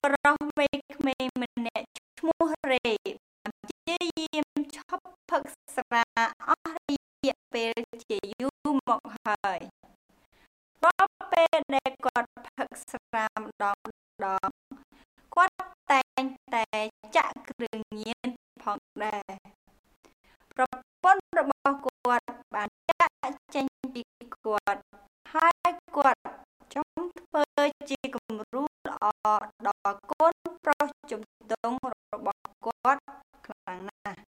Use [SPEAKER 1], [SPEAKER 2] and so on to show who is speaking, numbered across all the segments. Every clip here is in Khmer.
[SPEAKER 1] រោះវ័យក្មេងម្នាក់ឈ្មោះរ៉េបានព្យាយាមឈប់ផឹកស្រាអស់រយៈពេលជាយូរមកហើយរាល់ពេលដែលគាត់ផឹកស្រាម្ដងគាត់តែងតែចាក់គ្រឿងញៀនផងដែរប្រពន្ធរបស់គាត់បានចាក់ចេញពីគាត់ហើយគាត់ចង់ធ្វើជាគំរូល្អដល់កូនប្រុសជំទង់របស់គាត់ខ្លាំងណាស់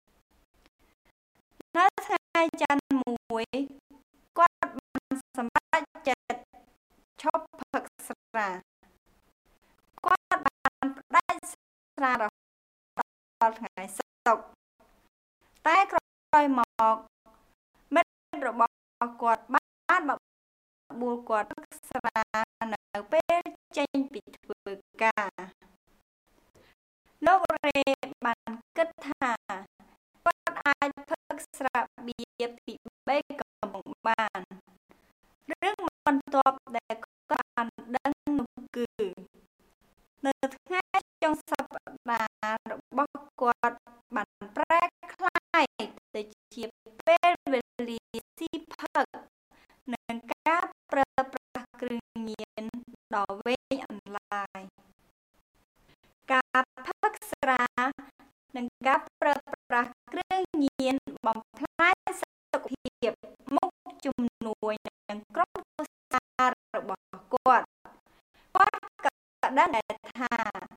[SPEAKER 1] នៅថ្ងៃច័ន្ទមួយគាត់បានសម្រេចចិត្តឈប់ផឹកស្រាគាត់បានផ្ដាច់ស្រារហូតដល់ថ្ងៃសុក្រតែក្រោយមកមិត្តរបស់គាត់បានបបួលគាត់ផឹកស្រានៅពេលចេញពីធ្វើការលោករ៉េបានគិតថាគាត់អាចផឹកស្រាបៀរពី3កំប៉ុងបានរឿងបន្ទាប់ដែលគាត់បានដឹងនោះគឺនៅថ្ងៃចុងសប្តាហ៍របស់គាត់បានប្រែក្លាយទៅជាពេលវេលាស៊ីផឹកនិងការប្រើប្រាស់គ្រឿងញៀនដ៏វែងអន្លាយការផឹកស្រានិងការប្រើប្រាស់គ្រឿងញៀនបំផ្លាញសុខភាពមុខជំនួយនិងក្រុមគ្រួសាររបស់គាត់ក៏ដឹងថា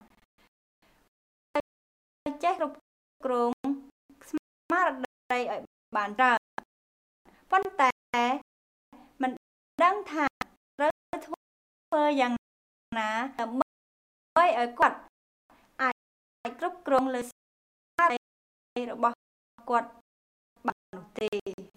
[SPEAKER 1] ចេះគ្រប់គ្រងស្មារតីឲ្យបានច្រើនប៉ុន្តែមិនដឹងថាត្រូវធ្វើយ៉ាងណាដើម្បីឲ្យគាត់អាចគ្រប់គ្រងលើស្មារតីរបស់គាត់បាននោះទេ